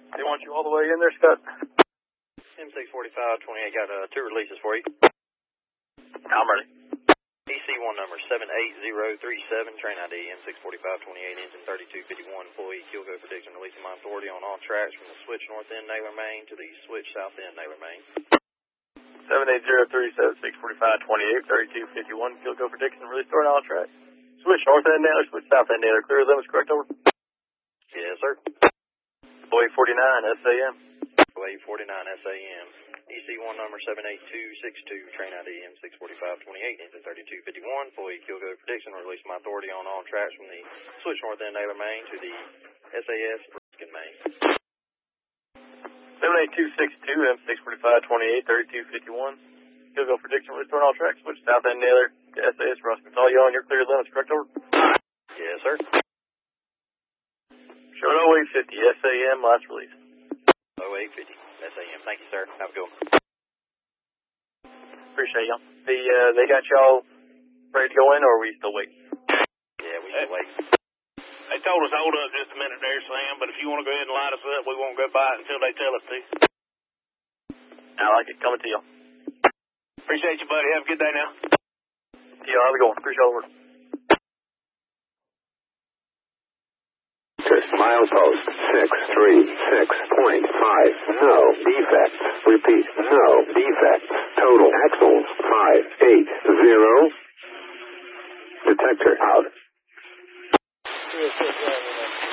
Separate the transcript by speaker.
Speaker 1: They want you all the way in there, Scott.
Speaker 2: M64528, got two releases for you.
Speaker 1: I'm ready.
Speaker 2: EC1 number 78037, train ID M64528, engine 3251, employee, kill go prediction, releasing my authority on all tracks from the switch north end Naylor, Maine to the switch south end Naylor, Maine.
Speaker 1: 78037, 64528, 3251, kill go prediction, release authority on all tracks. Switch north end Naylor, switch south end Naylor, clear limits, correct, over?
Speaker 2: Yes, sir.
Speaker 1: Boy 49, SAM.
Speaker 2: Boy 49, SAM. EC1 number 78262, train ID M64528, engine 3251, employee, kill go prediction, release my authority on all tracks from the switch north end Naylor, Maine to the SAS, Bruskin, Maine.
Speaker 1: 78262, M64528, 3251, kill go prediction, release authority on all tracks, switch south end Naylor to SAS, Bruskin. All you on your clear limits, correct, over?
Speaker 2: Yes, sir.
Speaker 1: Showing 0850, SAM, last release.
Speaker 2: 0850, SAM. Thank you, sir. Have a good one.
Speaker 1: Appreciate y'all. They got y'all ready to go in, or are we still waiting?
Speaker 2: Yeah, we still waiting.
Speaker 3: They told us hold up just a minute there, Sam, but if you want to go ahead and light us up, we won't go by it until they tell us to.
Speaker 1: I like it. Coming to y'all.
Speaker 3: Appreciate you, buddy. Have a good day now.
Speaker 1: See y'all. How's it going? Appreciate all the work.
Speaker 4: Milepost 636.5. No defects. Repeat, no defects. Total axles 580. Detector out.